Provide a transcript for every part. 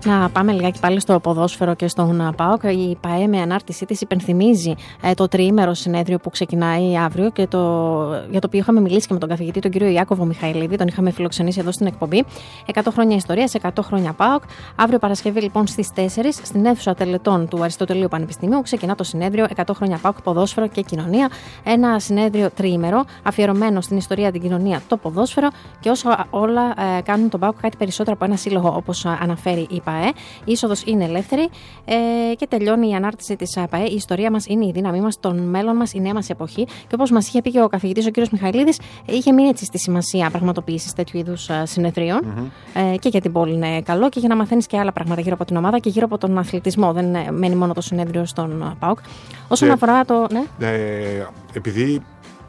να πάμε λιγάκι πάλι στο ποδόσφαιρο και στον ΠΑΟΚ. Η ΠΑΕ με ανάρτησή της υπενθυμίζει το τριήμερο συνέδριο που ξεκινάει αύριο και για το οποίο είχαμε μιλήσει και με τον καθηγητή, τον κύριο Ιάκωβο Μιχαηλίδη, τον είχαμε φιλοξενήσει εδώ στην εκπομπή. 100 χρόνια ιστορίας, 100 χρόνια ΠΑΟΚ. Αύριο Παρασκευή, λοιπόν, στις 4 στην αίθουσα τελετών του Αριστοτελείου Πανεπιστημίου ξεκινά το συνέδριο 100 χρόνια ΠΑΟΚ, ποδόσφαιρο και κοινωνία. Ένα συνέδριο τριήμερο αφιερωμένο στην ιστορία, την κοινωνία, το ποδόσφαιρο και όσα όλα κάνουν τον ΠΑΟΚ κάτι περισσότερο από ένα σύλλογο, όπως αναφέρει η ΠΑΕ. Η είσοδος είναι ελεύθερη και τελειώνει η ανάρτηση της ΠΑΕ. Η ιστορία μας είναι η δύναμή μας, το μέλλον μας, η νέα μας εποχή. Και όπως μας είχε πει και ο καθηγητής, ο κύριος Μιχαηλίδης, είχε μείνει έτσι στη σημασία πραγματοποίησης τέτοιου είδους συνεδρίων. Και για την πόλη είναι καλό και για να μαθαίνεις και άλλα πράγματα γύρω από την ομάδα και γύρω από τον αθλητισμό. Δεν μένει μόνο το συνέδριο στον ΠΑΟΚ. Όσον αφορά το. Ναι. Επειδή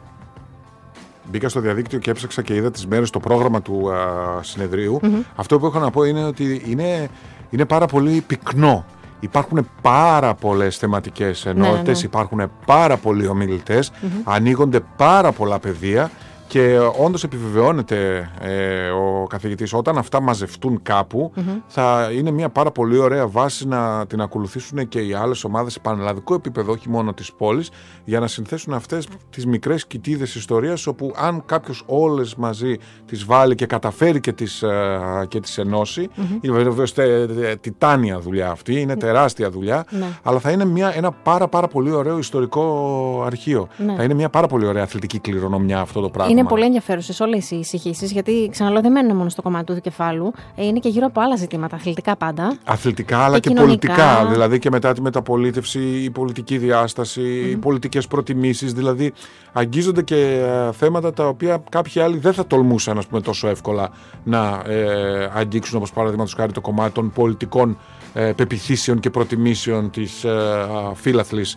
μπήκα στο διαδίκτυο και έψαξα και είδα τις μέρες το πρόγραμμα του συνεδρίου, αυτό που έχω να πω είναι ότι είναι πάρα πολύ πυκνό. Υπάρχουν πάρα πολλές θεματικές ενότητες, υπάρχουν πάρα πολλοί ομιλητές, ανοίγονται πάρα πολλά πεδία και όντως επιβεβαιώνεται ο καθηγητής, όταν αυτά μαζευτούν κάπου θα είναι μια πάρα πολύ ωραία βάση να την ακολουθήσουν και οι άλλες ομάδες σε πανελλαδικό επίπεδο, όχι μόνο της πόλης, για να συνθέσουν αυτές τις μικρές κοιτίδες ιστορίας, όπου αν κάποιος όλες μαζί τις βάλει και καταφέρει και τις ενώσει, είναι βεβαίως τιτάνια δουλειά αυτή, είναι τεράστια δουλειά, αλλά θα είναι ένα πάρα πολύ ωραίο ιστορικό αρχείο. Θα είναι μια πάρα πολύ ωραία αθλητική κληρονομιά αυτό το πράγμα. Είναι πολύ ενδιαφέρουσες όλες οι εισηγήσεις, γιατί ξαναλέω δεν μένουν μόνο στο κομμάτι του κεφάλου, είναι και γύρω από άλλα ζητήματα, αθλητικά πάντα. Αθλητικά, αλλά και πολιτικά. Δηλαδή και μετά τη μεταπολίτευση, η πολιτική διάσταση, οι πολιτικές προτιμήσεις. Δηλαδή αγγίζονται και θέματα τα οποία κάποιοι άλλοι δεν θα τολμούσαν, ας πούμε, τόσο εύκολα να αγγίξουν, όπως παραδείγματος χάρη το κομμάτι των πολιτικών πεποιθήσεων και προτιμήσεων της φύλαθλης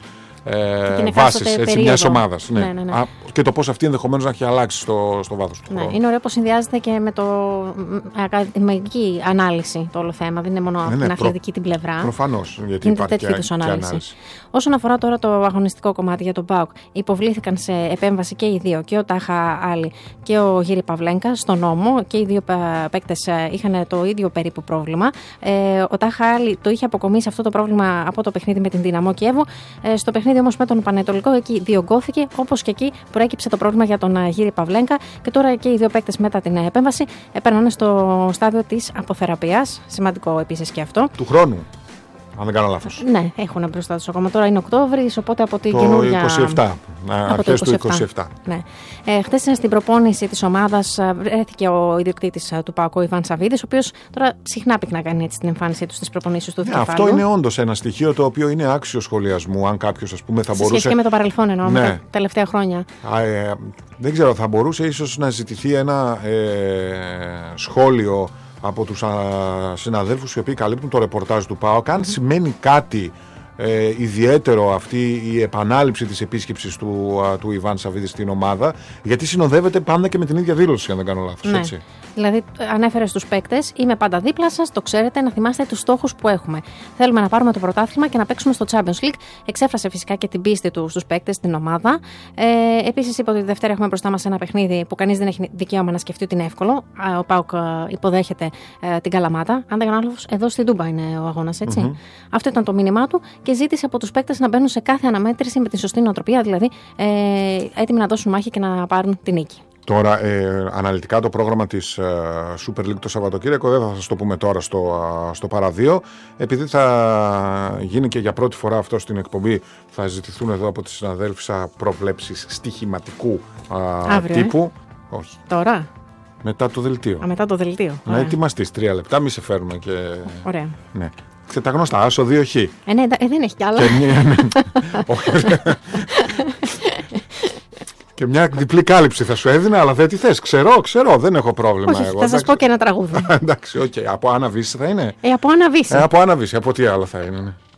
βάσης μιας ομάδας. Ναι. Και το πώς αυτή ενδεχομένως να έχει αλλάξει στο βάθος του χρόνου. Είναι ωραίο πως συνδυάζεται και με το ακαδημαϊκή ανάλυση το όλο θέμα. Δεν είναι μόνο από την αθλητική την πλευρά. Προφανώς, γιατί υπάρχει και ανάλυση. Όσον αφορά τώρα το αγωνιστικό κομμάτι για τον ΠΑΟΚ, υποβλήθηκαν σε επέμβαση και οι δύο, και ο Τάχα Άλλη και ο Γύρι Παυλένκα, στον νόμο, και οι δύο παίκτες είχαν το ίδιο περίπου πρόβλημα. Ο Τάχα Άλλη το είχε αποκομίσει αυτό το πρόβλημα από το παιχνίδι με την Δυναμό Κιέβο. Στο παιχνίδι όμως με τον Πανετολικό, εκεί διωγγώθηκε, όπως και εκεί προέκυψε το πρόβλημα για τον Γύρι Παυλένκα, και τώρα και οι δύο παίκτες μετά την επέμβαση περνάνε στο στάδιο της αποθεραπείας. Σημαντικό επίσης και αυτό. Του χρόνου, αν δεν κάνω λάθος. Ναι, έχουν μπροστά τους ακόμα. Τώρα είναι Οκτώβρης, οπότε από την καινούργια. Το 27. Αρχές του 27. Ναι. Χθες στην προπόνηση της ομάδας βρέθηκε ο ιδιοκτήτης του ΠΑΟΚ, ο Ιβάν Σαββίδης, ο οποίος τώρα συχνά πυκνά κάνει έτσι την εμφάνισή του στις προπονήσεις του δικεφάλου. Αυτό είναι όντως ένα στοιχείο το οποίο είναι άξιο σχολιασμού. Αν κάποιος, ας πούμε, θα μπορούσε. Σε σχέση και με το παρελθόν, εννοώ, με τα τελευταία χρόνια. Δεν ξέρω, θα μπορούσε ίσως να ζητηθεί ένα σχόλιο από τους συναδέλφους οι οποίοι καλύπτουν το ρεπορτάζ του ΠΑΟΚ, αν σημαίνει κάτι ιδιαίτερο αυτή η επανάληψη της επίσκεψης του Ιβάν Σαββίδη στην ομάδα, γιατί συνοδεύεται πάντα και με την ίδια δήλωση, αν δεν κάνω λάθος. Ναι. Έτσι. Δηλαδή, ανέφερε στους παίκτες, είμαι πάντα δίπλα σας, το ξέρετε, να θυμάστε τους στόχους που έχουμε. Θέλουμε να πάρουμε το πρωτάθλημα και να παίξουμε στο Champions League. Εξέφρασε φυσικά και την πίστη του στους παίκτες, στην ομάδα. Επίσης, είπε ότι τη Δευτέρα έχουμε μπροστά μας ένα παιχνίδι που κανείς δεν έχει δικαίωμα να σκεφτεί ότι είναι εύκολο. Ο ΠΑΟΚ υποδέχεται την Καλαμάτα. Αν δεν κάνω λάθος, εδώ στην Τούμπα είναι ο αγώνας, έτσι. Αυτό ήταν το μήνυμά του και ζήτησε από τους παίκτες να μπαίνουν σε κάθε αναμέτρηση με τη σωστή νοοτροπία, δηλαδή έτοιμοι να δώσουν μάχη και να πάρουν την νίκη. Τώρα, αναλυτικά το πρόγραμμα της Super League το Σαββατοκύριακο δεν θα σας το πούμε τώρα στο παραδείο, επειδή θα γίνει και για πρώτη φορά αυτό στην εκπομπή, θα ζητηθούν εδώ από τις συναδέλφους προβλέψεις στοιχηματικού τύπου. Όχι. Τώρα. Μετά το δελτίο. Μετά το δελτίο. Να ετοιμαστείς 3 λεπτά, μη σε φέρουμε και. Ωραία. Ναι. Τα γνωστά, άσο 2χ. Ναι, δεν έχει κι άλλα. Και μια διπλή κάλυψη θα σου έδινα, αλλά δεν τη θες. Ξέρω, δεν έχω πρόβλημα. Όχι, εγώ. Θα σας πω και ένα τραγούδι. Εντάξει, οκ. Από Άννα Βύση θα είναι. Από Άννα Βύση. Από Άννα Βύση, από τι άλλο θα είναι. Ναι.